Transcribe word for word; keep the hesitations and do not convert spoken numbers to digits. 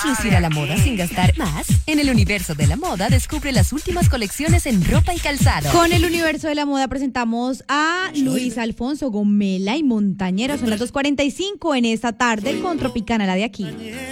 lucir a la moda sin gastar más? En el universo de la moda descubre las últimas colecciones en ropa y calzado. Con el universo de la moda presentamos a Luis Alfonso Gomela y Montañera. Son las dos cuarenta y cinco en esta tarde con Tropicana, la de aquí.